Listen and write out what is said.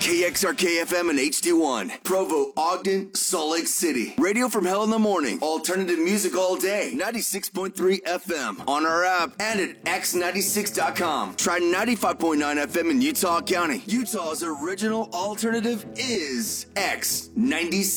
KXRK-FM and HD1. Provo, Ogden, Salt Lake City. Radio from hell in the morning. Alternative music all day. 96.3 FM. On our app and at x96.com. Try 95.9 FM in Utah County. Utah's original alternative is X96.